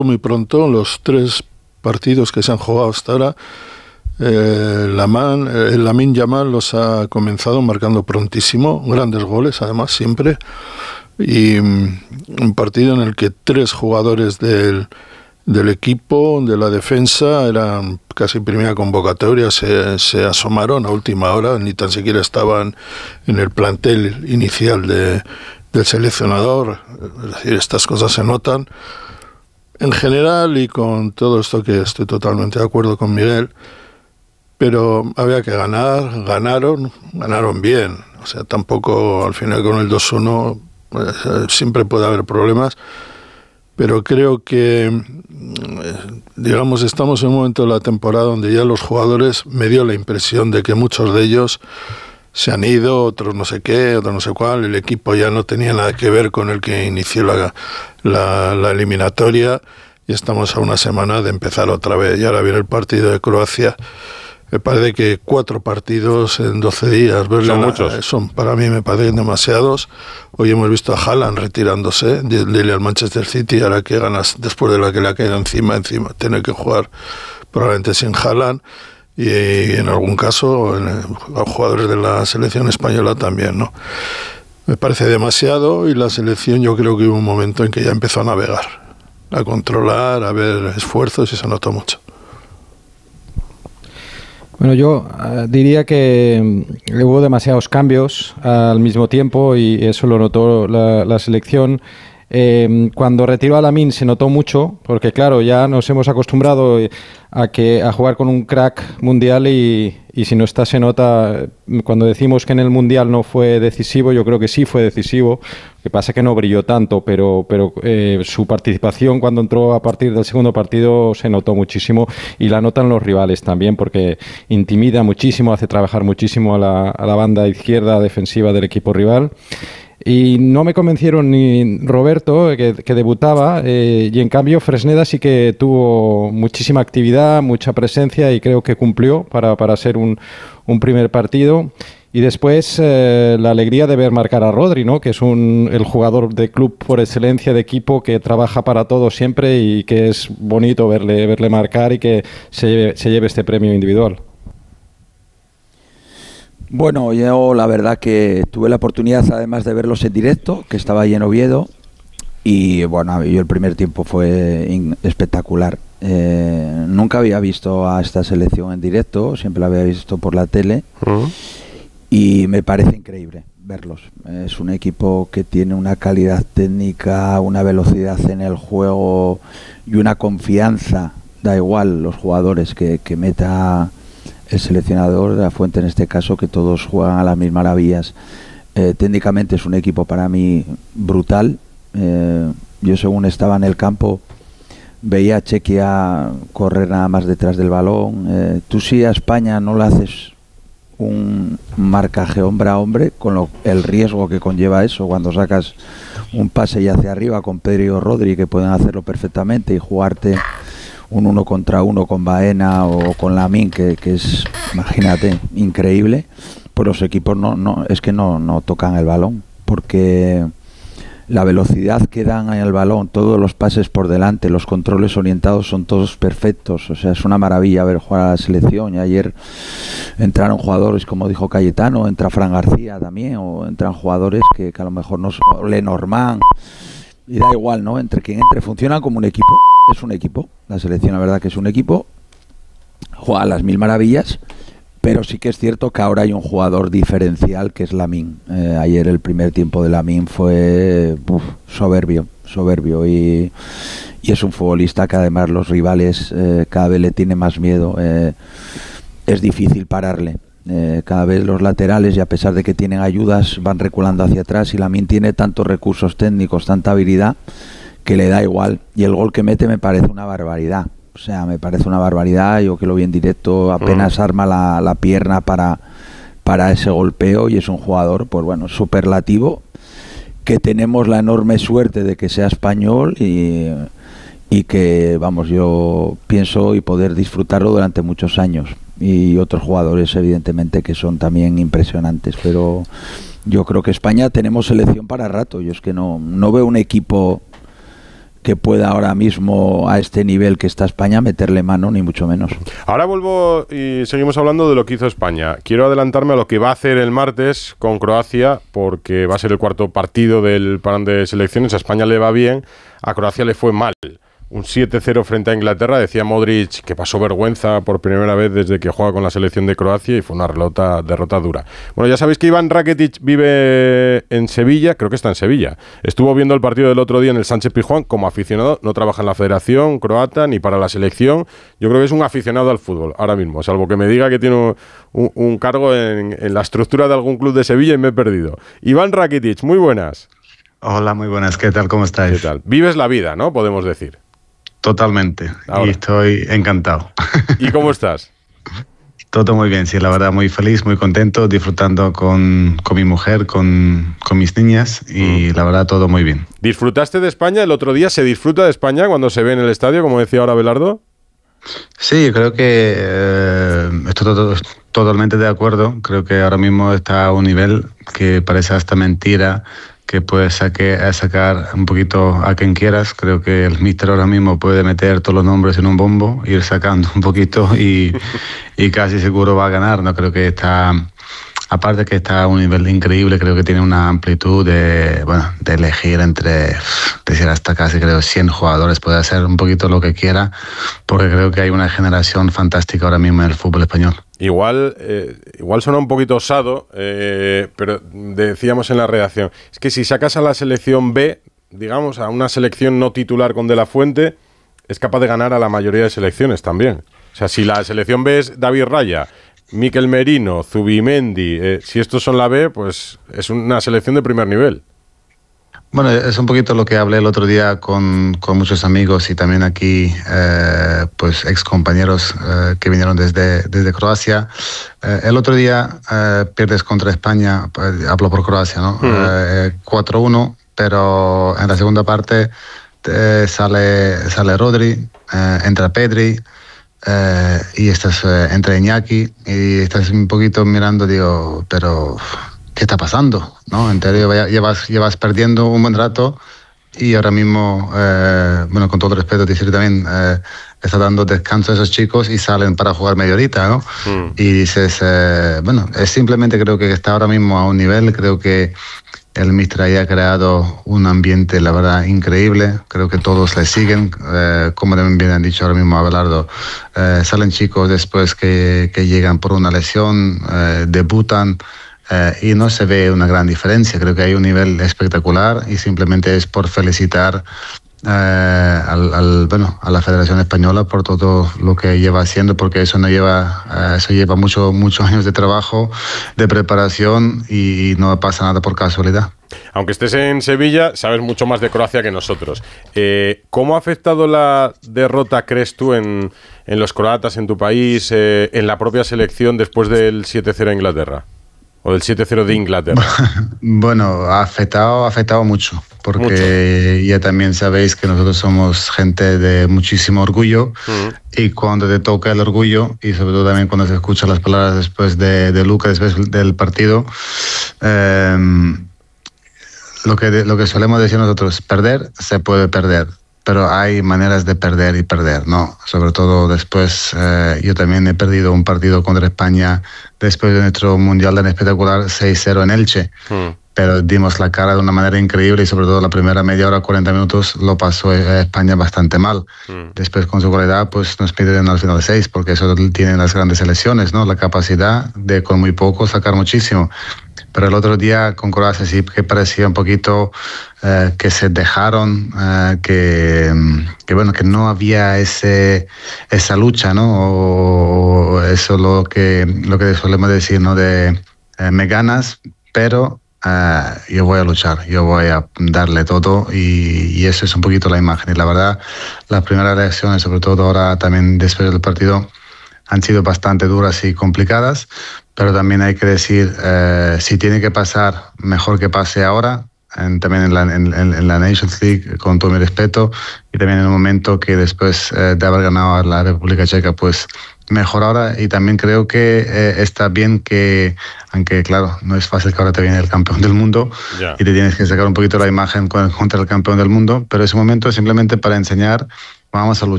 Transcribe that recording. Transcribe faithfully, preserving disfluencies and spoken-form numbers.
muy pronto. Los tres partidos que se han jugado hasta ahora, eh, Laman, eh, Lamine Yamal los ha comenzado marcando prontísimo, grandes goles además siempre, y um, un partido en el que tres jugadores del, del equipo, de la defensa, eran casi primera convocatoria, se, se asomaron a última hora, ni tan siquiera estaban en el plantel inicial de, del seleccionador. Es decir, estas cosas se notan. En general, y con todo esto que estoy totalmente de acuerdo con Miguel, pero había que ganar, ganaron, ganaron bien. O sea, tampoco al final con el dos uno eh, siempre puede haber problemas, pero creo que, eh, digamos, estamos en un momento de la temporada donde ya los jugadores, me dio la impresión de que muchos de ellos se han ido, otros no sé qué, otros no sé cuál, el equipo ya no tenía nada que ver con el que inició la, la, la eliminatoria, y estamos a una semana de empezar otra vez. Y ahora viene el partido de Croacia. Me parece que cuatro partidos en doce días, ¿verdad? Son muchos. Son, para mí me parecen demasiados. Hoy hemos visto a Haaland retirándose de, de al Manchester City, ahora que ganas, después de la que le ha caído encima, encima, tiene que jugar probablemente sin Haaland. Y en algún caso en, a jugadores de la selección española también, ¿no? Me parece demasiado, y la selección, yo creo que hubo un momento en que ya empezó a navegar, a controlar, a ver esfuerzos, y se notó mucho. Bueno, yo uh, diría que hubo demasiados cambios uh, al mismo tiempo, y eso lo notó la, la selección. Eh, cuando retiró a Lamine se notó mucho, porque claro, ya nos hemos acostumbrado a que a jugar con un crack mundial, y, y si no está se nota. Cuando decimos que en el mundial no fue decisivo, yo creo que sí fue decisivo. Lo que pasa es que no brilló tanto, pero, pero eh, su participación cuando entró a partir del segundo partido se notó muchísimo, y la notan los rivales también, porque intimida muchísimo, hace trabajar muchísimo a la, a la banda izquierda defensiva del equipo rival. Y no me convencieron ni Roberto, que, que debutaba, eh, y en cambio Fresneda sí que tuvo muchísima actividad, mucha presencia, y creo que cumplió para, para ser un, un primer partido. Y después eh, la alegría de ver marcar a Rodri, ¿no? Que es un, el jugador de club por excelencia, de equipo, que trabaja para todo siempre, y que es bonito verle, verle marcar y que se lleve, se lleve este premio individual. Bueno, yo la verdad que tuve la oportunidad, además de verlos en directo, que estaba ahí en Oviedo, y bueno, yo el primer tiempo fue in- espectacular. Eh, nunca había visto a esta selección en directo, siempre la había visto por la tele, uh-huh. Y me parece increíble verlos. Es un equipo que tiene una calidad técnica, una velocidad en el juego y una confianza. Da igual los jugadores que, que meta el seleccionador de la Fuente, en este caso, que todos juegan a las mil maravillas. Eh, técnicamente es un equipo para mí brutal. Eh, yo, según estaba en el campo, veía a Chequia correr nada más detrás del balón. Eh, tú sí a España no le haces un marcaje hombre a hombre, con lo, el riesgo que conlleva eso cuando sacas un pase y hacia arriba con Pedri o Rodri, que pueden hacerlo perfectamente, y jugarte un uno contra uno con Baena o con Lamine, que, que es, imagínate, increíble. Pues los equipos no, no es que no, no tocan el balón, porque la velocidad que dan en el balón, todos los pases por delante, los controles orientados son todos perfectos. O sea, es una maravilla ver jugar a la selección. Y ayer entraron jugadores, como dijo Cayetano, entra Fran García también, o entran jugadores que, que a lo mejor no son, Lenormand, y da igual, ¿no? Entre quien entre, funcionan como un equipo. Es un equipo, la selección, la verdad que es un equipo, juega a las mil maravillas, pero sí que es cierto que ahora hay un jugador diferencial, que es Lamine. Eh, ayer el primer tiempo de Lamine fue uf, soberbio, soberbio, y, y es un futbolista que además los rivales eh, cada vez le tienen más miedo. Eh, es difícil pararle. Eh, cada vez los laterales, y a pesar de que tienen ayudas, van reculando hacia atrás, y Lamine tiene tantos recursos técnicos, tanta habilidad, que le da igual. Y el gol que mete me parece una barbaridad. O sea, me parece una barbaridad. Yo que lo vi en directo, apenas uh-huh. arma la, la pierna para, para ese golpeo, y es un jugador, pues bueno, superlativo, que tenemos la enorme suerte de que sea español, y, y que, vamos, yo pienso y poder disfrutarlo durante muchos años. Y otros jugadores, evidentemente, que son también impresionantes, pero yo creo que España tenemos selección para rato. Yo es que no, no veo un equipo que pueda ahora mismo a este nivel que está España meterle mano, ni mucho menos. Ahora vuelvo y seguimos hablando de lo que hizo España. Quiero adelantarme a lo que va a hacer el martes con Croacia, porque va a ser el cuarto partido del parón de selecciones. A España le va bien, a Croacia le fue mal. Un siete cero frente a Inglaterra. Decía Modric que pasó vergüenza por primera vez desde que juega con la selección de Croacia y fue una derrota, derrota dura. Bueno, ya sabéis que Iván Rakitic vive en Sevilla, creo que está en Sevilla. Estuvo viendo el partido del otro día en el Sánchez Pizjuán como aficionado, no trabaja en la federación croata ni para la selección. Yo creo que es un aficionado al fútbol ahora mismo, salvo que me diga que tiene un, un cargo en, en la estructura de algún club de Sevilla y me he perdido. Iván Rakitic, muy buenas. Hola, muy buenas, ¿qué tal? ¿Cómo estáis? ¿Qué tal? Vives la vida, ¿no? Podemos decir. Totalmente, Ahora. Y estoy encantado. ¿Y cómo estás? Todo muy bien, sí, la verdad, muy feliz, muy contento, disfrutando con, con mi mujer, con, con mis niñas y mm. la verdad, todo muy bien. ¿Disfrutaste de España el otro día? ¿Se disfruta de España cuando se ve en el estadio, como decía ahora Abelardo? Sí, yo creo que eh, estoy todo, totalmente de acuerdo. Creo que ahora mismo está a un nivel que parece hasta mentira que puedes saque, sacar un poquito a quien quieras. Creo que el míster ahora mismo puede meter todos los nombres en un bombo, ir sacando un poquito y, y casi seguro va a ganar. No creo que está, aparte que está a un nivel increíble, creo que tiene una amplitud de, bueno, de elegir entre, decir hasta casi creo cien jugadores, puede hacer un poquito lo que quiera, porque creo que hay una generación fantástica ahora mismo en el fútbol español. Igual, eh, igual suena un poquito osado, eh, pero decíamos en la redacción, es que si sacas a la selección B, digamos, a una selección no titular con De La Fuente, es capaz de ganar a la mayoría de selecciones también. O sea, si la selección B es David Raya, Mikel Merino, Zubimendi, eh, si estos son la B, pues es una selección de primer nivel. Bueno, es un poquito lo que hablé el otro día con, con muchos amigos y también aquí, eh, pues ex compañeros eh, que vinieron desde, desde Croacia. Eh, el otro día eh, pierdes contra España, pues, hablo por Croacia, ¿no? Mm. Eh, cuatro uno, pero en la segunda parte eh, sale, sale Rodri, eh, entra Pedri, eh, y estás, eh, entra Iñaki y estás un poquito mirando, digo, pero ¿qué está pasando? ¿No? En serio, llevas, llevas perdiendo un buen rato y ahora mismo, eh, bueno, con todo respeto, decir también, eh, está dando descanso a esos chicos y salen para jugar media horita, ¿no? Mm. Y dices, eh, bueno, es simplemente creo que está ahora mismo a un nivel, creo que el míster ahí ha creado un ambiente, la verdad, increíble. Creo que todos le siguen. Eh, como también bien han dicho ahora mismo Abelardo, eh, salen chicos después que, que llegan por una lesión, eh, debutan, eh, y no se ve una gran diferencia. Creo que hay un nivel espectacular y simplemente es por felicitar eh, al, al, bueno, a la Federación Española por todo lo que lleva haciendo, porque eso no lleva, eh, eso lleva mucho, muchos años de trabajo, de preparación y no pasa nada por casualidad. Aunque estés en Sevilla, sabes mucho más de Croacia que nosotros. Eh, ¿Cómo ha afectado la derrota, crees tú, en, en los croatas, en tu país, eh, en la propia selección después del siete cero a Inglaterra? ¿O del siete cero de Inglaterra? Bueno, ha afectado, ha afectado mucho, porque mucho. Ya también sabéis que nosotros somos gente de muchísimo orgullo, uh-huh. y cuando te toca el orgullo, y sobre todo también cuando se escuchan las palabras después de, de Luka, después del partido, eh, lo, que, lo que solemos decir nosotros, perder se puede perder, pero hay maneras de perder y perder, ¿no? Sobre todo después, eh, yo también he perdido un partido contra España después de nuestro Mundial tan espectacular seis cero en Elche, mm. pero dimos la cara de una manera increíble y sobre todo la primera media hora, cuarenta minutos, lo pasó España bastante mal. Mm. Después, con su cualidad, pues nos piden al final seis, porque eso tienen las grandes selecciones, ¿no? La capacidad de con muy poco sacar muchísimo. Pero el otro día con Croacia sí que parecía un poquito eh, que se dejaron, eh, que, que bueno, que no había ese esa lucha, ¿no? O, o eso lo que lo que solemos decir, ¿no? De eh, me ganas, pero eh, yo voy a luchar, yo voy a darle todo y, y eso es un poquito la imagen. Y la verdad, las primeras reacciones, sobre todo ahora también después del partido, han sido bastante duras y complicadas, pero también hay que decir, eh, si tiene que pasar, mejor que pase ahora, en, también en la, en, en la Nations League, con todo mi respeto, y también en un momento que después eh, de haber ganado a la República Checa, pues mejor ahora, y también creo que eh, está bien que, aunque claro, no es fácil que ahora te viene el campeón del mundo yeah. y te tienes que sacar un poquito la imagen contra el campeón del mundo, pero ese momento es simplemente para enseñar, vamos a luchar